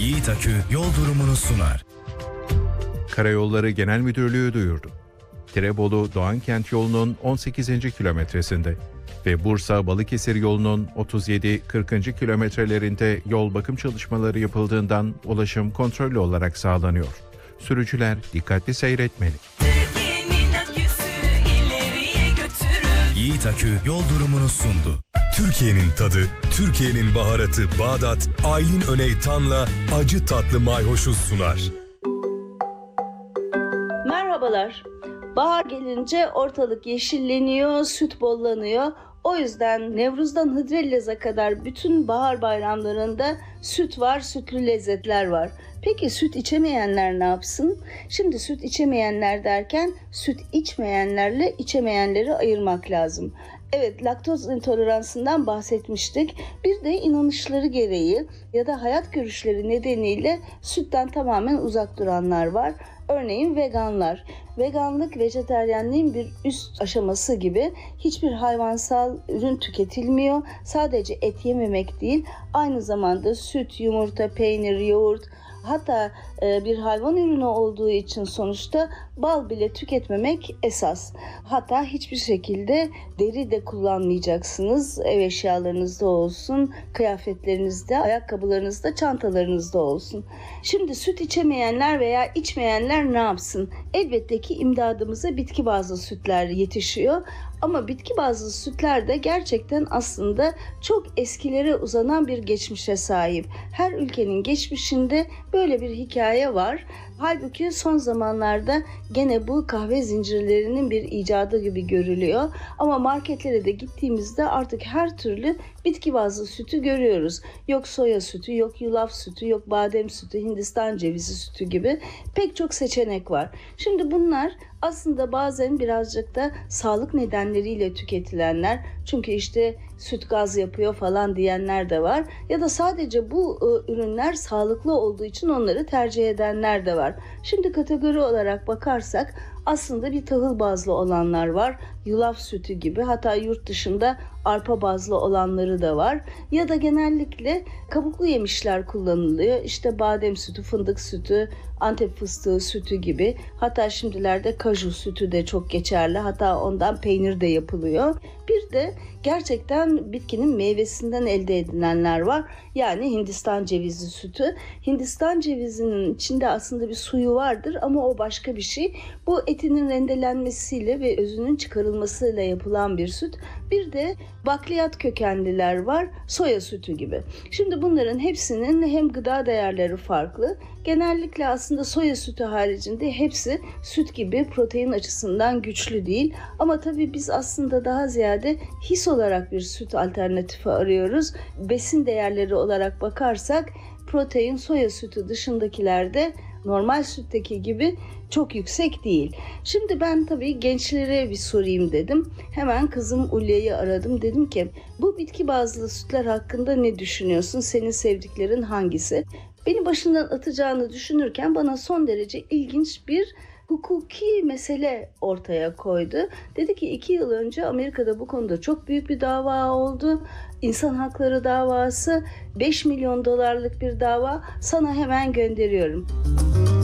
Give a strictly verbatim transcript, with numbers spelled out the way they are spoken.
Yiğit Akü yol durumunu sunar. Karayolları Genel Müdürlüğü duyurdu. Tirebolu Doğankent yolunun on sekizinci kilometresinde ve Bursa-Balıkesir yolunun otuz yedi kırkıncı kilometrelerinde yol bakım çalışmaları yapıldığından ulaşım kontrollü olarak sağlanıyor. Sürücüler dikkatli seyretmeli. Yiğit Akü yol durumunu sundu. Türkiye'nin tadı, Türkiye'nin baharatı Bağdat, Aylin Öneytan'la acı tatlı mayhoşu sunar. Merhabalar. Bahar gelince ortalık yeşilleniyor, süt bollanıyor. O yüzden Nevruz'dan Hıdrellez'e kadar bütün bahar bayramlarında süt var, sütlü lezzetler var. Peki süt içemeyenler ne yapsın? Şimdi süt içemeyenler derken süt içmeyenlerle içemeyenleri ayırmak lazım. Evet, laktoz intoleransından bahsetmiştik. Bir de inanışları gereği ya da hayat görüşleri nedeniyle sütten tamamen uzak duranlar var. Örneğin veganlar. Veganlık, vejeteryenliğin bir üst aşaması gibi. Hiçbir hayvansal ürün tüketilmiyor. Sadece et yememek değil, aynı zamanda süt, yumurta, peynir, yoğurt, hatta e, bir hayvan ürünü olduğu için sonuçta bal bile tüketmemek esas. Hatta hiçbir şekilde deri de kullanmayacaksınız. Ev eşyalarınızda olsun, kıyafetlerinizde, ayakkabılarınızda, çantalarınızda olsun. Şimdi süt içemeyenler veya içmeyenler ne yapsın? Elbette ki imdadımıza bitki bazlı sütler yetişiyor. Ama bitki bazlı sütler de gerçekten aslında çok eskilere uzanan bir geçmişe sahip. Her ülkenin geçmişinde böyle bir hikaye var. Halbuki son zamanlarda gene bu kahve zincirlerinin bir icadı gibi görülüyor. Ama marketlere de gittiğimizde artık her türlü bitki bazlı sütü görüyoruz. Yok soya sütü, yok yulaf sütü, yok badem sütü, Hindistan cevizi sütü gibi pek çok seçenek var. Şimdi bunlar aslında bazen birazcık da sağlık nedenleriyle tüketilenler. Çünkü işte süt gaz yapıyor falan diyenler de var. Ya da sadece bu ıı, ürünler sağlıklı olduğu için onları tercih edenler de var. Şimdi kategori olarak bakarsak aslında bir tahıl bazlı olanlar var. Yulaf sütü gibi, hatta yurt dışında arpa bazlı olanları da var. Ya da genellikle kabuklu yemişler kullanılıyor. İşte badem sütü, fındık sütü, Antep fıstığı sütü gibi. Hatta şimdilerde kaju sütü de çok geçerli. Hatta ondan peynir de yapılıyor. Bir de gerçekten bitkinin meyvesinden elde edilenler var. Yani Hindistan cevizi sütü. Hindistan cevizinin içinde aslında bir suyu vardır ama o başka bir şey. Bu etinin rendelenmesiyle ve özünün çıkarılmasıyla yapılan bir süt. Bir de bakliyat kökenliler var, soya sütü gibi. Şimdi bunların hepsinin hem gıda değerleri farklı. Genellikle aslında soya sütü haricinde hepsi süt gibi protein açısından güçlü değil. Ama tabii biz aslında daha ziyade his olarak bir süt alternatifi arıyoruz. Besin değerleri olarak bakarsak protein soya sütü dışındakilerde normal sütteki gibi çok yüksek değil. Şimdi ben tabii gençlere bir sorayım dedim. Hemen kızım Ulya'yı aradım. Dedim ki bu bitki bazlı sütler hakkında ne düşünüyorsun? Senin sevdiklerin hangisi? Beni başından atacağını düşünürken bana son derece ilginç bir hukuki mesele ortaya koydu. Dedi ki iki yıl önce Amerika'da bu konuda çok büyük bir dava oldu. İnsan hakları davası, beş milyon dolarlık bir dava. Sana hemen gönderiyorum.